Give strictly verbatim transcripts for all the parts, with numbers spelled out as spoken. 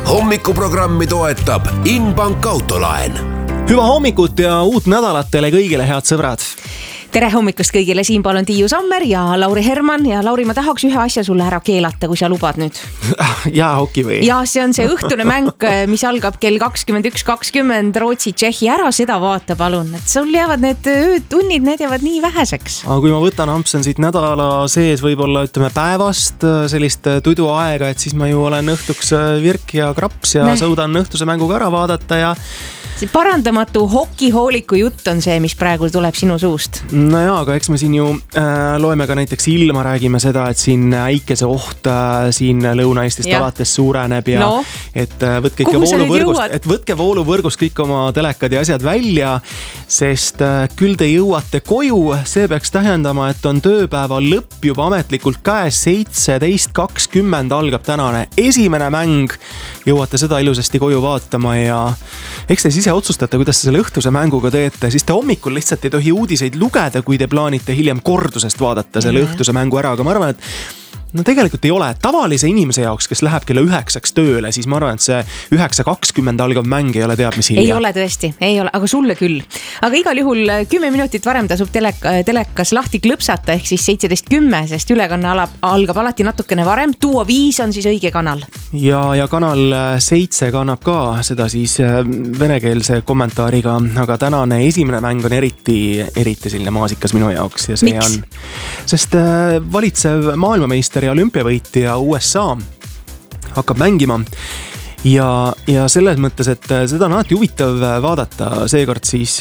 hommikuprogrammi toetab Inbank autolaen. Hüva hommikut ja uut nädalat teile kõigile, head sõbrad! Tere hommikust kõigile, siinpool on Tiiu Sammer ja Lauri Herman ja Lauri, ma tahaks ühe asja sulle ära keelata, kui sa lubad nüüd. Jäähoki või? Ja see on see õhtune mäng, mis algab kell kakskümmend üks kakskümmend Rootsi-Tšehhi, ära seda vaata palun, et sul jäävad need öötunnid, need jäävad nii väheseks. Aga kui ma võtan ampsen siit nädala sees võib-olla ütleme päevast sellist tudu aega, et siis ma ju olen õhtuks virk ja kraps ja ne. Sõudan õhtuse mänguga ära vaadata ja see parandamatu hokihooliku jutt on see, mis praegu tuleb sinu suust. No jaa, aga eks me siin ju äh, loeme ka näiteks ilma, räägime seda, et siin äikese oht äh, siin Lõuna-Eestist ja. Alates suureneb ja no. et, äh, võtke ikka vooluvõrgust, et võtke vooluvõrgust kõik oma telekad ja asjad välja, sest äh, küll te jõuate koju, see peaks tähendama, et on tööpäeva lõpp juba ametlikult käes, seitseteist kakskümmend algab tänane esimene mäng, jõuate seda ilusasti koju vaatama ja eks te ise otsustate, kuidas te selle õhtuse mänguga teete, siis te hommikul lihtsalt ei tohi uudiseid lugeda, kui te plaanite hiljem kordusest vaadata selle mm-hmm. õhtuse mängu ära, aga ma arvan, et no tegelikult ei ole. Tavalise inimese jaoks, kes läheb kella üheksaks tööle, siis ma arvan, et see üheksa kakskümmend algav mäng ei ole teab mis hilja. Ei ole tõesti, ei ole, aga sulle küll. Aga igal juhul kümme minutit varem tasub teleka, telekas lahti klõpsata, ehk siis seitseteist kümme, sest ülekanne algab alati natukene varem. Tuo viis on siis õige kanal. Ja, ja kanal seitse kannab ka seda siis venekeelse kommentaariga, aga tänane esimene mäng on eriti, eriti selline maasikas minu jaoks. Ja see Miks? on, sest valitsev maailmameister ja olümpiavõitja U S A hakkab mängima ja, ja selles mõttes, et seda on alati huvitav vaadata, seekord siis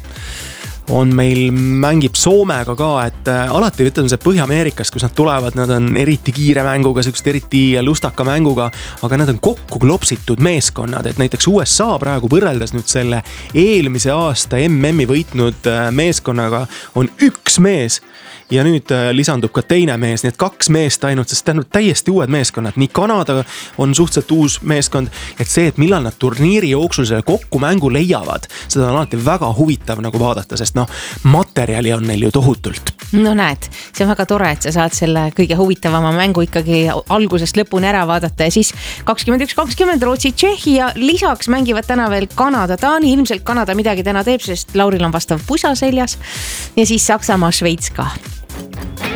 on meil, mängib Soomega ka, et alati ütleme see Põhja-Ameerikas, kus nad tulevad, nad on eriti kiire mänguga, sellised eriti lustaka mänguga, aga nad on kokku klopsitud meeskonnad, et näiteks U S A praegu võrreldes nüüd selle eelmise aasta M M-i võitnud meeskonnaga on üks mees ja nüüd lisandub ka teine mees, nii et kaks meest ainult, sest tähendab täiesti uued meeskonnad. Nii Kanada on suhteliselt uus meeskond, et see, et millal nad turniiri jooksul selle kokku mängu leiavad, seda on alati väga huvitav nagu vaadata, sest noh, materjali on neil ju tohutult. No näed, see on väga tore, et sa saad selle kõige huvitavama mängu ikkagi algusest lõpuni ära vaadata ja siis kakskümmend üks kakskümmend Rootsi-Tšehhi ja lisaks mängivad täna veel Kanada-Taani, ilmselt Kanada midagi täna teeb, sest Lauril on vastav pusa seljas ja siis Saksamaa-Šveits ka.